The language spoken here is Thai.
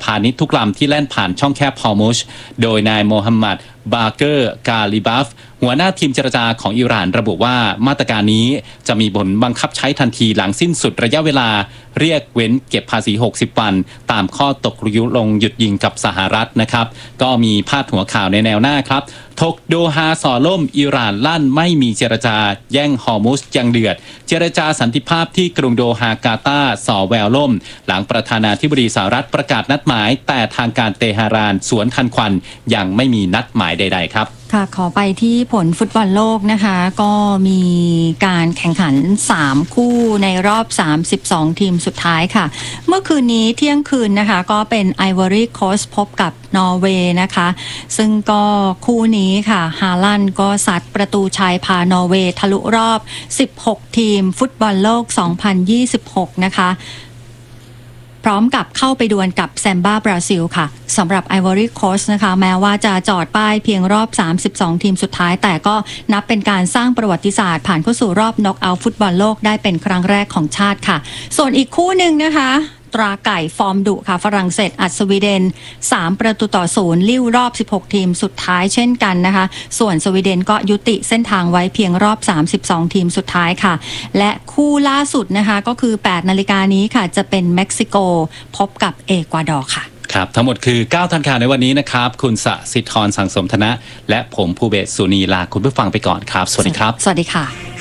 พาณิชย์ทุกลำที่แล่นผ่านช่องแคบฮอร์มุซโดยนายโมฮัมหมัดบาเกอร์กาลิบัฟหัวหน้าทีมเจรจาของอิหร่านระบุว่ามาตรการนี้จะมีผลบังคับใช้ทันทีหลังสิ้นสุดระยะเวลาเรียกเว้นเก็บภาษี60 วันตามข้อตกลงหยุดยิงกับสหรัฐนะครับก็มีพาดหัวข่าวในแนวหน้าครับถกโดฮาส่อล่มอิหร่านลั่นไม่มีเจรจาแย่งฮอร์มุซยังเดือดเจรจาสันติภาพที่กรุงโดฮากาตาร์ส่อแววล่มหลังประธานาธิบดีสหรัฐประกาศนัดหมายแต่ทางการเตหะรานสวนทันควันยังไม่มีนัดหมายใดๆครับค่ะขอไปที่ผลฟุตบอลโลกนะคะก็มีการแข่งขัน3คู่ในรอบ32ทีมสุดท้ายค่ะเมื่อคืนนี้เที่ยงคืนนะคะก็เป็นไอวอรี่โคสต์พบกับนอร์เวย์นะคะซึ่งก็คู่นี้ค่ะฮาลันด์ก็ซัดประตูชัยพานอร์เวย์ทะลุรอบ16ทีมฟุตบอลโลก2026นะคะพร้อมกับเข้าไปดวลกับแซมบ้าบราซิลค่ะสำหรับ Ivory Coast นะคะแม้ว่าจะจอดป้ายเพียงรอบ32ทีมสุดท้ายแต่ก็นับเป็นการสร้างประวัติศาสตร์ผ่านเข้าสู่รอบน็อกเอาท์ฟุตบอลโลกได้เป็นครั้งแรกของชาติค่ะส่วนอีกคู่หนึ่งนะคะตราไก่ฟอร์มดุค่ะฝรั่งเศสอัดสวีเดน3-0ลิ่วรอบ16ทีมสุดท้ายเช่นกันนะคะส่วนสวีเดนก็ยุติเส้นทางไว้เพียงรอบ32ทีมสุดท้ายค่ะและคู่ล่าสุดนะคะก็คือ 8 นาฬิกานี้ค่ะจะเป็นเม็กซิโกพบกับเอกวาดอร์ค่ะครับทั้งหมดคือ9ทันข่าวในวันนี้นะครับคุณสสิทธรสังสมธนะและผมภูเบศสุนีลาคุณผู้ฟังไปก่อนครับสวัสดีครับสวัสดีค่ะ